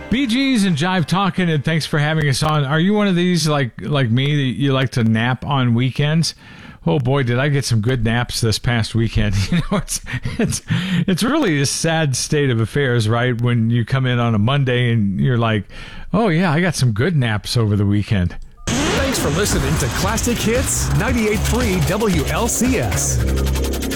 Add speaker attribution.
Speaker 1: BG's and Jive Talking, and thanks for having us on. Are you one of these like me that you like to nap on weekends? Oh boy, did I get some good naps this past weekend. You know, it's really a sad state of affairs, right? When you come in on a Monday and you're like, oh yeah, I got some good naps over the weekend.
Speaker 2: Thanks for listening to Classic Hits 98.3 WLCS.